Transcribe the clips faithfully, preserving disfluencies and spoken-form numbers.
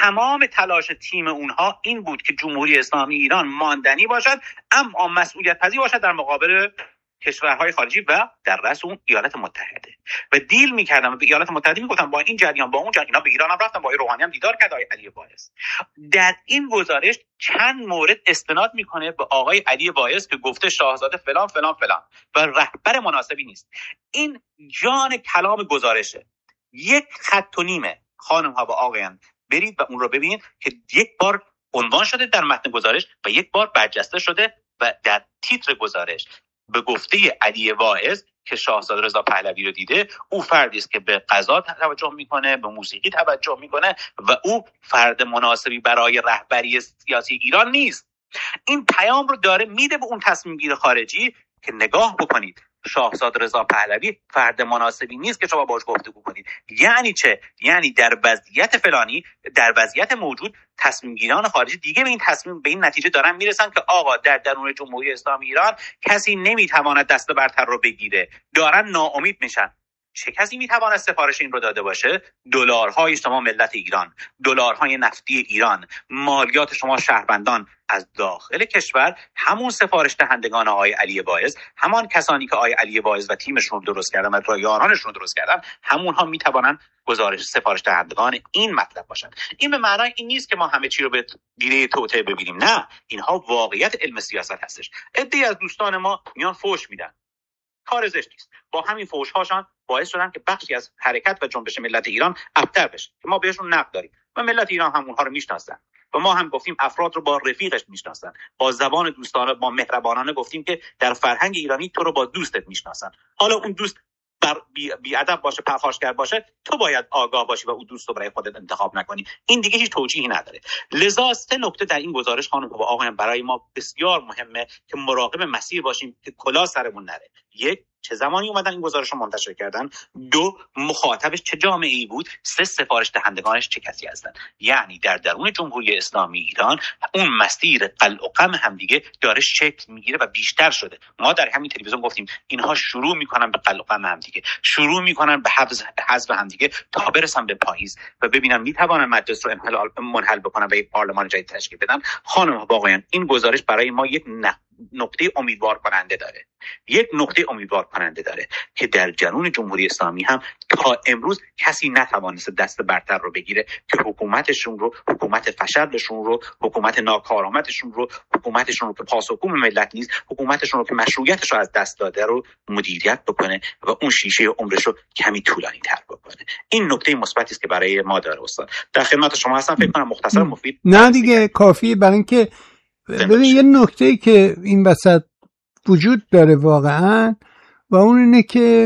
تمام تلاش تیم اونها این بود که جمهوری اسلامی ایران ماندنی باشد، اما مسئولیت پذیر باشد در مقابل کشورهای خارجی و در رأس اون ایالات متحده. و دیل می‌کردن به ایالات متحده، میگفتن با این جریان با اون جریان، اینا به ایران هم رفتن، با روحانی هم دیدار کرد آقای علی باعث. در این گزارش چند مورد استناد میکنه به آقای علی باعث که گفته شاهزاده فلان فلان فلان و رهبر مناسبی نیست. این جان کلام گزارشه، یک خط و نیمه. خانم ها و آقایان برید و اون رو ببینید که یک بار عنوان شده در متن گزارش و یک بار برجسته شده و در تیتر گزارش به گفته علی واعظ که شاهزاده رضا پهلوی رو دیده، او فردی است که به قضا توجه میکنه، به موسیقی توجه میکنه و او فرد مناسبی برای رهبری سیاسی ایران نیست. این پیام رو داره میده به اون تصمیم گیر خارجی که نگاه بکنید، شاهزاده رضا پهلوی فرد مناسبی نیست که شما باهاش گفتگو کنید. یعنی چه؟ یعنی در وضعیت فلانی، در وضعیت موجود، تصمیم گیران خارجی دیگه به این تصمیم به این نتیجه دارن میرسن که آقا در درون جمهوری اسلامی ایران کسی نمیتواند دست برتر رو بگیره، دارن ناامید میشن. چه کسی میتواند سفارش این رو داده باشه؟ دلارهای شما ملت ایران، دلارهای نفتی ایران، مالیات شما شهروندان از داخل کشور، همون سفارش دهندگان آقای علی باعث، همان کسانی که آقای علی باعث و تیمشون رو درست کردن و یارانشون رو درست کردن، همونها میتوانن گزارش سفارش دهندگان این مطلب باشن. این به معنای این نیست که ما همه چی رو به دیده توطئه ببینیم، نه، اینها واقعیت علم سیاست هستش. عده‌ای از دوستان ما میان فوش میدن، کار زشتی است. با همین فوش هاشان باعث شدن که بخشی از حرکت و جنبش ملت ایران ابتر بشه که ما بهشون نقد داریم و ملت ایران هم اونها رو میشناسن و ما هم گفتیم افراد رو با رفیقش میشناسن، با زبان دوستانه، با مهربانانه گفتیم که در فرهنگ ایرانی تو رو با دوستت میشناسن. حالا اون دوست بر بی ادب باشه، پرخاشگر باشه، تو باید آگاه باشی و اون دوست رو برای خودت انتخاب نکنی. این دیگه هیچ توجیهی نداره. لذا سه نکته در این گزارش خانم و آقایان برای ما بسیار مهمه که مراقب مسیر باشیم که کلاه سرمون نره. یک، چه زمانی اومدن این گزارش رو منتشر کردن؟ دو، مخاطبش چه جامعه‌ای بود؟ سه، سفارش دهندگانش چه کسی هستن؟ یعنی در درون جمهوری اسلامی ایران اون مسیر قلع و قم هم دیگه داره شکل میگیره و بیشتر شده. ما در همین تلویزیون گفتیم اینها شروع میکنن به قلع و قم هم دیگه، شروع میکنن به حفظ حذف هم دیگه تا برسن به پاییز و ببینن میتوانن مجلس رو منحل بکنن و یک پارلمان جدید تشکیل بدن. خانم ها آقایان، این گزارش برای ما یک نه نقطه امیدوار کننده داره، یک نقطه امیدوار کننده داره که در جنون جمهوری اسلامی هم تا امروز کسی نتوانست دست برتر رو بگیره که حکومتشون رو، حکومت فشلشون رو، حکومت ناکارآمدشون رو، حکومتشون رو که پاسخگو ملت نیست، حکومتشون رو که مشروعیتش رو از دست داده رو مدیریت بکنه و اون شیشه عمرش رو کمی طولانی تر بکنه. این نکته مثبتی است که برای ما داره. استاد در خدمت شما هستم، فکر کنم مختصر مفید نه دیگه کافیه. برای اینکه ببین یه نکته که این وسط وجود داره واقعا و اون اینه که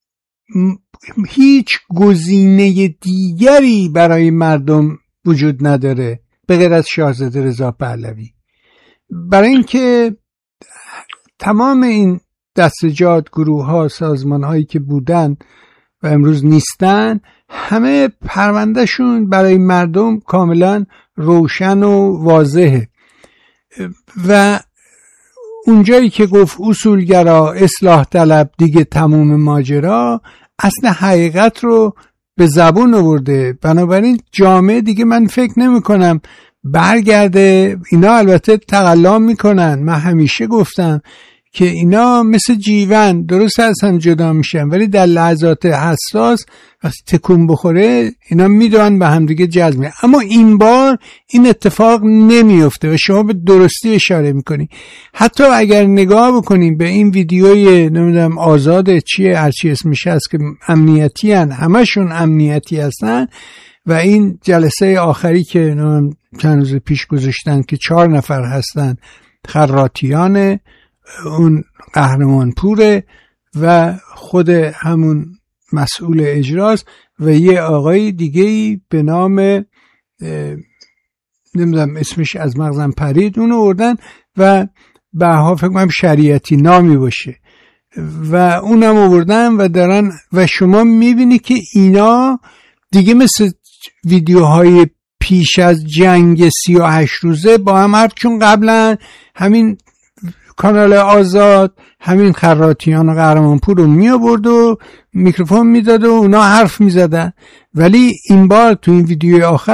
هیچ گزینه دیگری برای مردم وجود نداره به غیر از شاهزاده رضا پهلوی. برای اینکه تمام این دستجات، گروه ها، سازمان هایی که بودن و امروز نیستن، همه پروندهشون برای مردم کاملا روشن و واضحه و اونجایی که گفت اصولگرا، اصلاح طلب، دیگه تموم ماجرا، اصل حقیقت رو به زبون آورده. بنابراین جامعه دیگه من فکر نمی کنم برگرده. اینا البته تقلا میکنن، من همیشه گفتم که اینا مثل جیون درست از هم جدا میشن ولی در لحظات حساس وقتی تکون بخوره اینا میدونن به هم دیگه جذب میشن. اما این بار این اتفاق نمیفته و شما به درستی اشاره میکنی. حتی اگر نگاه بکنیم به این ویدیوی نمیدونم آزاد چیه هرچی اسمش هست که امنیتی هن، همشون امنیتی هستن و این جلسه آخری که چند روز پیش گذاشتن که چهار نفر هستن خراتیان، اون قهرمان پوره و خود همون مسئول اجراست و یه آقای دیگه‌ای به نام نمیدونم اسمش از مغزم پرید، اونو آوردن و به ها فکر کنم شریعتی نامی باشه و اونم آوردن و دارن و شما میبینی که اینا دیگه مثل ویدیوهای پیش از جنگ سی و هشت روزه با هم حرف، چون قبلا همین کانال آزاد همین خراتیان و قهرمانپور رو می آورد و میکروفون میداد و اونا حرف میزدن، ولی این بار تو این ویدیوی آخر